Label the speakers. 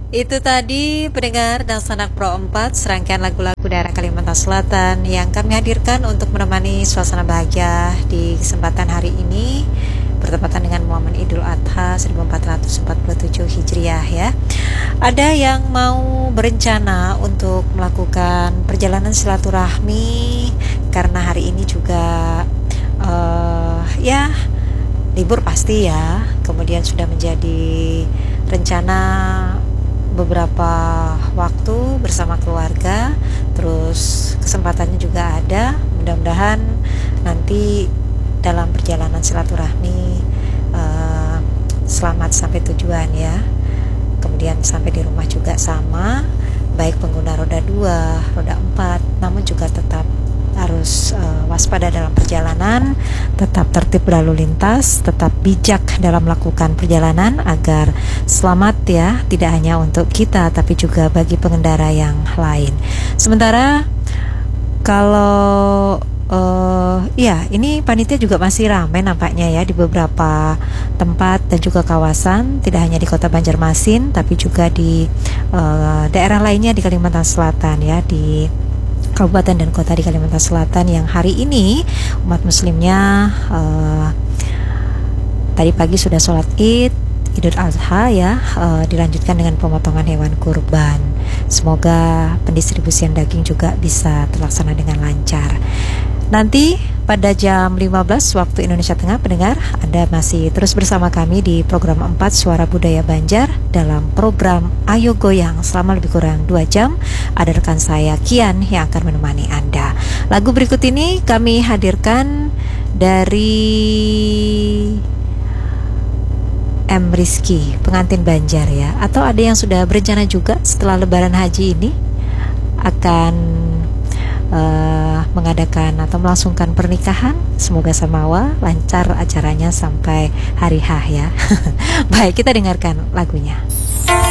Speaker 1: Itu tadi pendengar dan sanak Pro 4 serangkaian lagu-lagu daerah Kalimantan Selatan yang kami hadirkan untuk menemani suasana bahagia di kesempatan hari ini bertepatan dengan momen Idul Adha 1447 Hijriah ya. Ada yang mau berencana untuk melakukan perjalanan silaturahmi karena hari ini juga ya libur pasti ya. Kemudian sudah menjadi rencana beberapa waktu bersama keluarga, terus kesempatannya juga ada. Mudah-mudahan nanti dalam perjalanan silaturahmi selamat sampai tujuan ya. Kemudian sampai di rumah juga sama, baik pengguna roda 2, roda 4, namun juga tetap harus waspada dalam perjalanan, tetap tertib lalu lintas, tetap bijak dalam melakukan perjalanan agar selamat ya, tidak hanya untuk kita tapi juga bagi pengendara yang lain. Sementara kalau ya ini panitia juga masih ramai nampaknya ya di beberapa tempat dan juga kawasan, tidak hanya di Kota Banjarmasin tapi juga di daerah lainnya di Kalimantan Selatan ya, di kabupaten dan kota di Kalimantan Selatan yang hari ini umat muslimnya tadi pagi sudah sholat Idul Adha ya, dilanjutkan dengan pemotongan hewan kurban. Semoga pendistribusian daging juga bisa terlaksana dengan lancar. Nanti pada jam 15 waktu Indonesia Tengah, pendengar, Anda masih terus bersama kami di program 4 Suara Budaya Banjar dalam program Ayo Goyang selama lebih kurang 2 jam. Ada rekan saya Kian yang akan menemani Anda. Lagu berikut ini kami hadirkan dari M. Rizky, pengantin Banjar ya. Atau ada yang sudah berencana juga setelah Lebaran Haji ini akan mengadakan atau melangsungkan pernikahan. Semoga samawa lancar acaranya sampai hari H ya. Baik, kita dengarkan lagunya.